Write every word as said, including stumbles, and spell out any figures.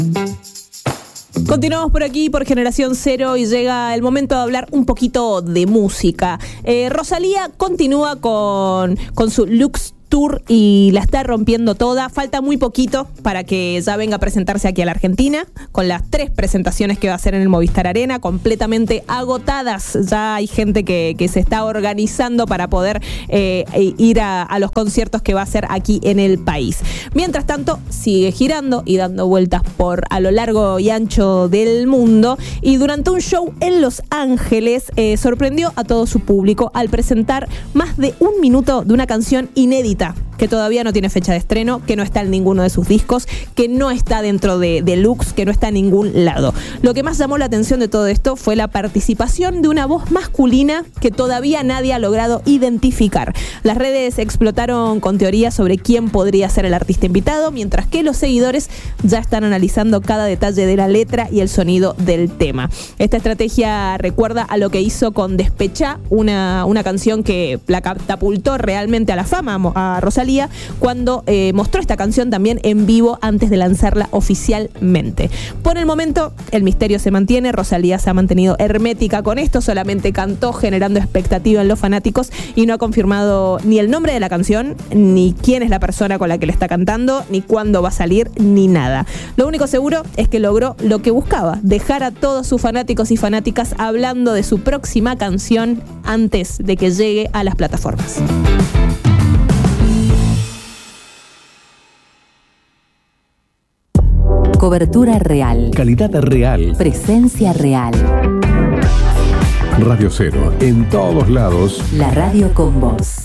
Continuamos por aquí, por Generación Cero, y llega el momento de hablar un poquito de música. Eh, Rosalía continúa con, con su Lux Tour y la está rompiendo toda. Falta muy poquito para que ya venga a presentarse aquí a la Argentina, con las tres presentaciones que va a hacer en el Movistar Arena, completamente agotadas. Ya hay gente que, que se está organizando para poder eh, ir a, a los conciertos que va a hacer aquí en el país. Mientras tanto, sigue girando y dando vueltas por a lo largo y ancho del mundo, y durante un show en Los Ángeles eh, sorprendió a todo su público al presentar más de un minuto de una canción inédita que todavía no tiene fecha de estreno, que no está en ninguno de sus discos, que no está dentro de, de Lux, que no está en ningún lado. Lo que más llamó la atención de todo esto fue la participación de una voz masculina que todavía nadie ha logrado identificar. Las redes explotaron con teorías sobre quién podría ser el artista invitado, mientras que los seguidores ya están analizando cada detalle de la letra y el sonido del tema. Esta estrategia recuerda a lo que hizo con Despechá, una, una canción que la catapultó realmente a la fama a Rosalía, cuando eh, mostró esta canción también en vivo antes de lanzarla oficialmente. Por el momento, el misterio se mantiene. Rosalía se ha mantenido hermética con esto, solamente cantó generando expectativa en los fanáticos y no ha confirmado ni el nombre de la canción, ni quién es la persona con la que le está cantando, ni cuándo va a salir, ni nada. Lo único seguro es que logró lo que buscaba, dejar a todos sus fanáticos y fanáticas hablando de su próxima canción antes de que llegue a las plataformas. Cobertura real. Calidad real. Presencia real. Radio Cero, en todos lados. La radio con vos.